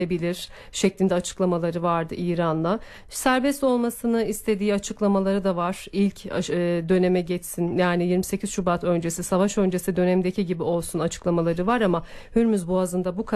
bilir şeklinde açıklamaları vardı İran'la. Serbest olmasını istediği açıklamaları da var. İlk döneme geçsin, yani 28 Şubat öncesi, savaş öncesi dönemdeki gibi olsun açıklamaları var ama Hürmüz Boğazı'nda bu kadar